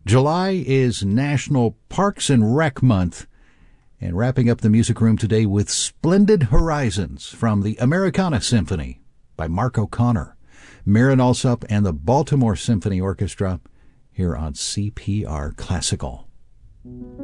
July is National Parks and Rec Month. And wrapping up the music room today with Splendid Horizons from the Americana Symphony by Mark O'Connor, Marin Alsop, and the Baltimore Symphony Orchestra here on CPR Classical.